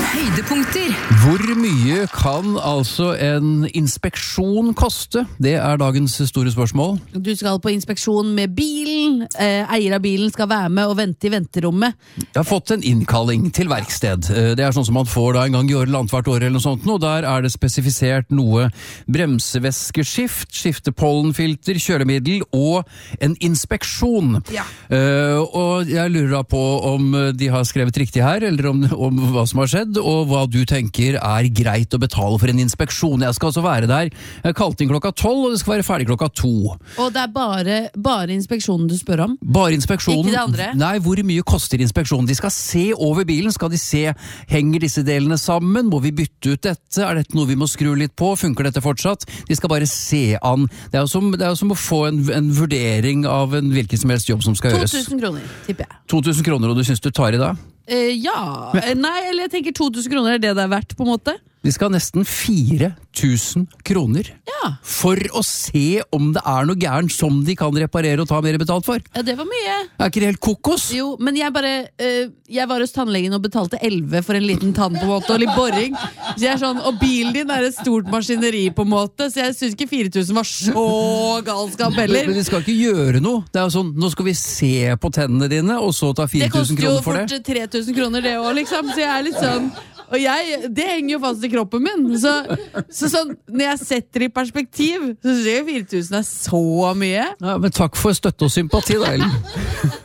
Høydepunkter. Hvor mye kan altså en inspeksjon koste? Det er dagens store spørsmål. Du skal på inspeksjon med bilen. Eier av bilen skal være med og vente i venterommet. Jeg har fått en innkalling til verksted. Det er sånn som man får da en gang i året eller annethvert år eller noe sånt, og der er det spesifisert noe bremsevæskeskift, skifte pollenfilter, kjølemiddel og en inspeksjon. Ja. Og jeg lurer da på om de har skrevet riktig her, eller om hva som har skjedd, og hva du tenker er greit å betale for en inspeksjon. Jeg skal altså være der. Jeg kalte inn 12:00, og det skal være ferdig 2:00. Og det er bare inspeksjonen du spør om? Bare inspeksjonen? Ikke det andre? Nei, hvor mye koster inspeksjonen? De skal se over bilen, skal de se, henger disse delene sammen? Må vi bytte ut dette? Er dette noe vi må skru litt på? Funker dette fortsatt? De skal bare se an. Det er jo som å få en vurdering av en hvilken som helst jobb som skal gjøres. 2000 kroner, tipper jeg. 2000 kroner, og du synes du tar i da? Ja. Nei, eller jeg tenker 2000 kroner er det er verdt, på en måte. De skal ha nesten 4000 kroner Ja. for å se om det er noe gærent som de kan reparere og ta mer betalt for. Ja, det var mye. Er ikke det helt kokos? Jo, men jeg var hos tannlegen og betalte 11 for en liten tann på en måte, og litt boring. Så jeg er sånn, og bilen din er et stort maskineri på en måte, så jeg synes ikke 4000 var så galskap heller. Men de skal ikke gjøre noe. Det er jo sånn, nå skal vi se på tennene dine, og så ta 4000 kroner for det. Det koster jo fort 3000 kroner det også, liksom, så jeg er litt sånn. Og det henger jo fast i kroppen min. Så sånn, når jeg setter i perspektiv, så synes jeg 4000 er så mye. Ja, men takk for støtte og sympati da, Ellen.